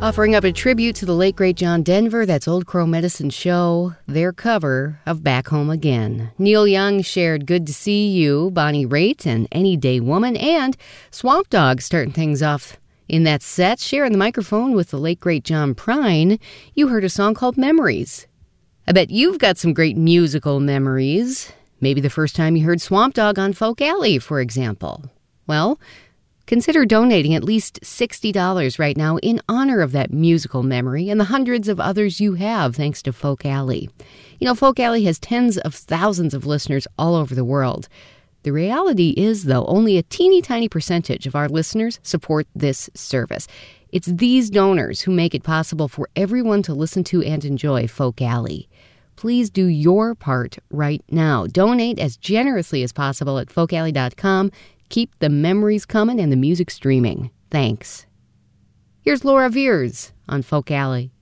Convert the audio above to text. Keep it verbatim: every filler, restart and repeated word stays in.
Offering up a tribute to the late, great John Denver, that's Old Crow Medicine Show, their cover of Back Home Again. Neil Young shared Good to See You, Bonnie Raitt, and Any Day Woman, and Swamp Dogg starting things off in that set, sharing the microphone with the late, great John Prine. You heard a song called Memories. I bet you've got some great musical memories. Maybe the first time you heard Swamp Dogg on Folk Alley, for example. Well, consider donating at least sixty dollars right now in honor of that musical memory and the hundreds of others you have thanks to Folk Alley. You know, Folk Alley has tens of thousands of listeners all over the world. The reality is, though, only a teeny tiny percentage of our listeners support this service. It's these donors who make it possible for everyone to listen to and enjoy Folk Alley. Please do your part right now. Donate as generously as possible at folk alley dot com. Keep the memories coming and the music streaming. Thanks. Here's Laura Veers on Folk Alley.